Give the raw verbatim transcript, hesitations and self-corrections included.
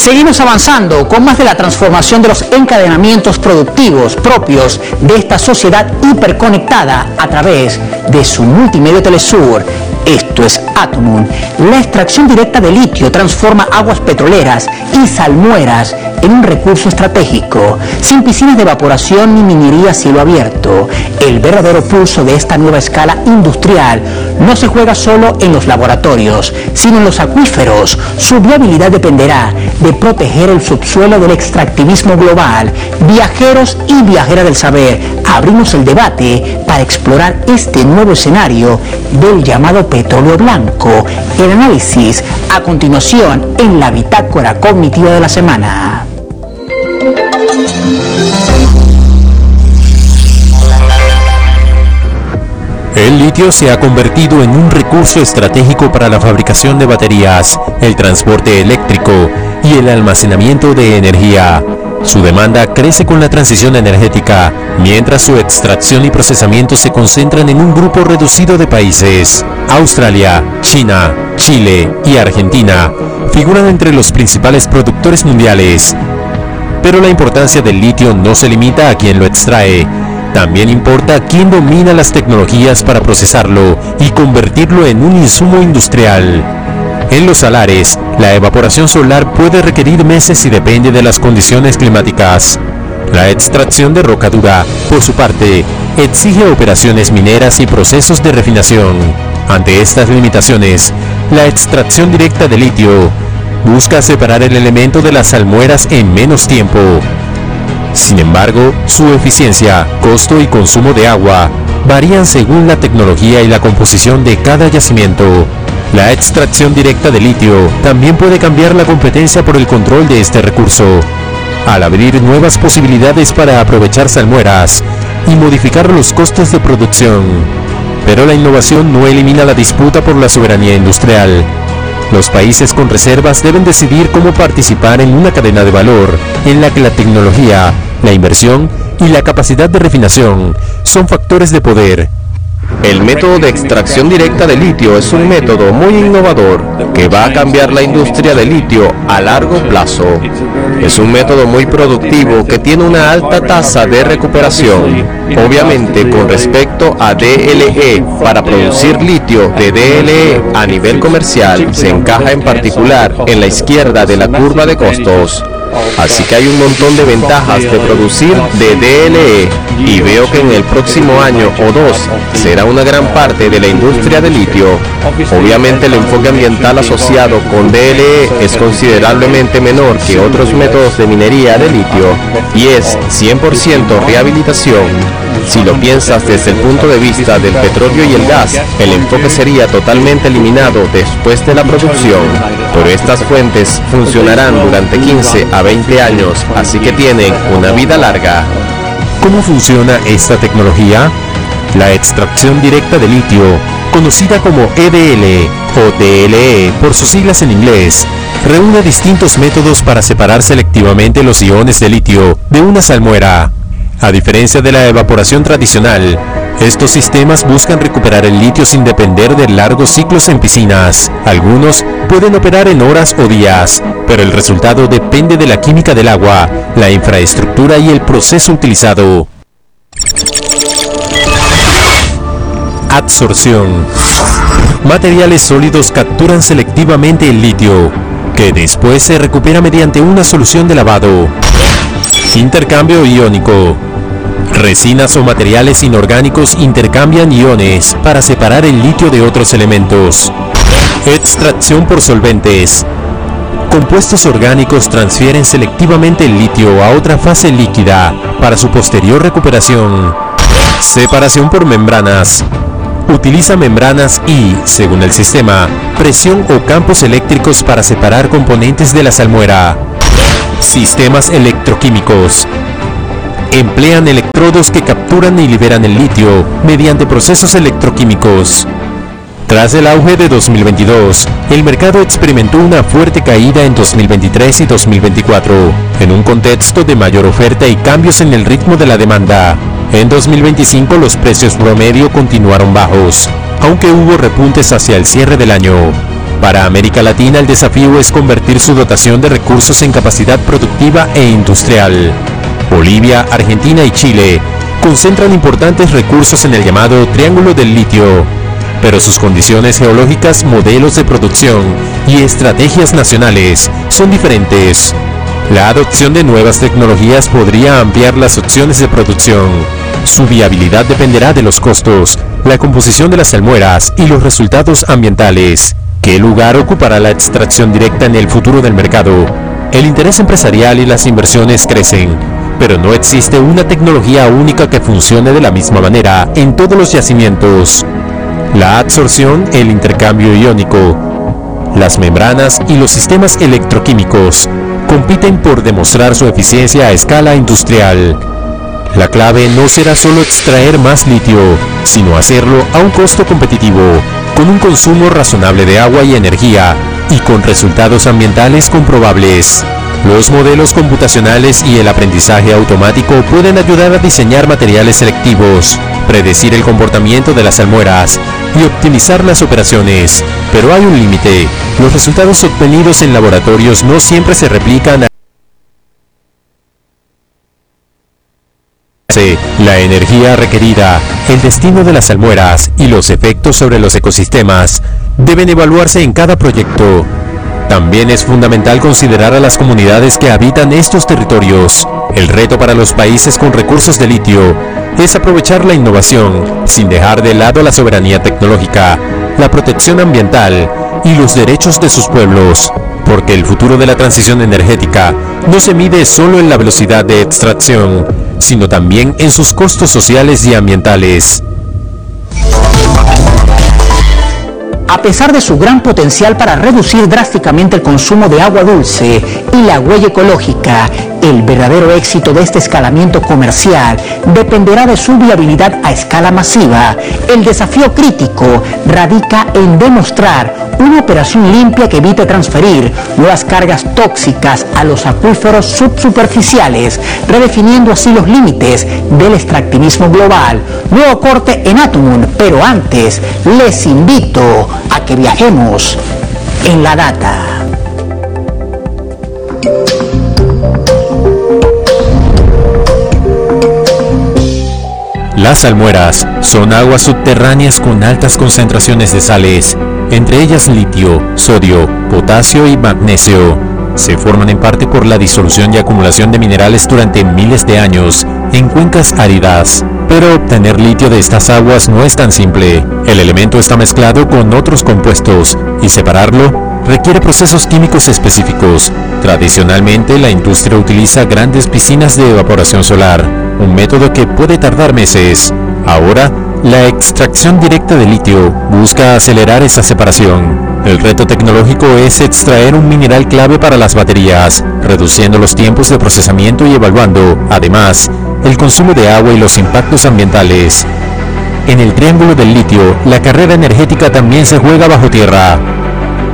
Seguimos avanzando con más de la transformación de los encadenamientos productivos propios de esta sociedad hiperconectada a través de su multimedio Telesur. Esto es Atomun. La extracción directa de litio transforma aguas petroleras y salmueras en un recurso estratégico, sin piscinas de evaporación ni minería a cielo abierto. El verdadero pulso de esta nueva escala industrial no se juega solo en los laboratorios, sino en los acuíferos. Su viabilidad dependerá de proteger el subsuelo del extractivismo global. Viajeros y viajeras del saber, abrimos el debate para explorar este nuevo escenario del llamado petróleo blanco. El análisis a continuación en la bitácora cognitiva de la semana. El litio se ha convertido en un recurso estratégico para la fabricación de baterías, el transporte eléctrico y el almacenamiento de energía. Su demanda crece con la transición energética, mientras su extracción y procesamiento se concentran en un grupo reducido de países. Australia, China, Chile y Argentina figuran entre los principales productores mundiales. Pero la importancia del litio no se limita a quien lo extrae. También importa quién domina las tecnologías para procesarlo y convertirlo en un insumo industrial. En los salares, la evaporación solar puede requerir meses y depende de las condiciones climáticas. La extracción de roca dura, por su parte, exige operaciones mineras y procesos de refinación. Ante estas limitaciones, la extracción directa de litio busca separar el elemento de las salmueras en menos tiempo. Sin embargo, su eficiencia, costo y consumo de agua varían según la tecnología y la composición de cada yacimiento. La extracción directa de litio también puede cambiar la competencia por el control de este recurso, al abrir nuevas posibilidades para aprovechar salmueras y modificar los costos de producción. Pero la innovación no elimina la disputa por la soberanía industrial. Los países con reservas deben decidir cómo participar en una cadena de valor en la que la tecnología, la inversión y la capacidad de refinación son factores de poder. El método de extracción directa de litio es un método muy innovador que va a cambiar la industria del litio a largo plazo. Es un método muy productivo que tiene una alta tasa de recuperación. Obviamente, con respecto a D L E, para producir litio de D L E a nivel comercial se encaja en particular en la izquierda de la curva de costos. Así que hay un montón de ventajas de producir de D L E y veo que en el próximo año o dos será una gran parte de la industria de litio. Obviamente el enfoque ambiental asociado con D L E es considerablemente menor que otros métodos de minería de litio y es cien por ciento rehabilitación. Si lo piensas desde el punto de vista del petróleo y el gas, el enfoque sería totalmente eliminado después de la producción, pero estas fuentes funcionarán durante quince a veinte años, así que tienen una vida larga. ¿Cómo funciona esta tecnología? La extracción directa de litio, conocida como E D L o D L E por sus siglas en inglés, reúne distintos métodos para separar selectivamente los iones de litio de una salmuera. A diferencia de la evaporación tradicional, estos sistemas buscan recuperar el litio sin depender de largos ciclos en piscinas. Algunos pueden operar en horas o días, pero el resultado depende de la química del agua, la infraestructura y el proceso utilizado. Adsorción. Materiales sólidos capturan selectivamente el litio, que después se recupera mediante una solución de lavado. Intercambio iónico. Resinas o materiales inorgánicos intercambian iones para separar el litio de otros elementos. Extracción por solventes. Compuestos orgánicos transfieren selectivamente el litio a otra fase líquida para su posterior recuperación. Separación por membranas. Utiliza membranas y, según el sistema, presión o campos eléctricos para separar componentes de la salmuera. Sistemas electroquímicos. Emplean electrodos que capturan y liberan el litio mediante procesos electroquímicos. Tras el auge de dos mil veintidós, el mercado experimentó una fuerte caída en dos mil veintitrés y dos mil veinticuatro, en un contexto de mayor oferta y cambios en el ritmo de la demanda. En dos mil veinticinco los precios promedio continuaron bajos, aunque hubo repuntes hacia el cierre del año. Para América Latina, el desafío es convertir su dotación de recursos en capacidad productiva e industrial. Bolivia, Argentina y Chile concentran importantes recursos en el llamado Triángulo del Litio, pero sus condiciones geológicas, modelos de producción y estrategias nacionales son diferentes. La adopción de nuevas tecnologías podría ampliar las opciones de producción. Su viabilidad dependerá de los costos, la composición de las salmueras y los resultados ambientales. ¿Qué lugar ocupará la extracción directa en el futuro del mercado? El interés empresarial y las inversiones crecen, pero no existe una tecnología única que funcione de la misma manera en todos los yacimientos. La absorción, el intercambio iónico, las membranas y los sistemas electroquímicos compiten por demostrar su eficiencia a escala industrial. La clave no será solo extraer más litio, sino hacerlo a un costo competitivo, con un consumo razonable de agua y energía, y con resultados ambientales comprobables. Los modelos computacionales y el aprendizaje automático pueden ayudar a diseñar materiales selectivos, predecir el comportamiento de las salmueras y optimizar las operaciones, pero hay un límite. Los resultados obtenidos en laboratorios no siempre se replican a la energía requerida, el destino de las salmueras y los efectos sobre los ecosistemas deben evaluarse en cada proyecto. También es fundamental considerar a las comunidades que habitan estos territorios. El reto para los países con recursos de litio es aprovechar la innovación sin dejar de lado la soberanía tecnológica, la protección ambiental y los derechos de sus pueblos, porque el futuro de la transición energética no se mide solo en la velocidad de extracción, sino también en sus costos sociales y ambientales. A pesar de su gran potencial para reducir drásticamente el consumo de agua dulce y la huella ecológica, el verdadero éxito de este escalamiento comercial dependerá de su viabilidad a escala masiva. El desafío crítico radica en demostrar una operación limpia que evite transferir nuevas cargas tóxicas a los acuíferos subsuperficiales, redefiniendo así los límites del extractivismo global. Nuevo corte en Atomun, pero antes les invito a que viajemos en la data. Las salmueras son aguas subterráneas con altas concentraciones de sales, entre ellas litio, sodio, potasio y magnesio. Se forman en parte por la disolución y acumulación de minerales durante miles de años en cuencas áridas. Pero obtener litio de estas aguas no es tan simple. El elemento está mezclado con otros compuestos y separarlo requiere procesos químicos específicos. Tradicionalmente, la industria utiliza grandes piscinas de evaporación solar, un método que puede tardar meses. Ahora, la extracción directa de litio busca acelerar esa separación. El reto tecnológico es extraer un mineral clave para las baterías, reduciendo los tiempos de procesamiento y evaluando, además, el consumo de agua y los impactos ambientales. En el Triángulo del Litio, la carrera energética también se juega bajo tierra.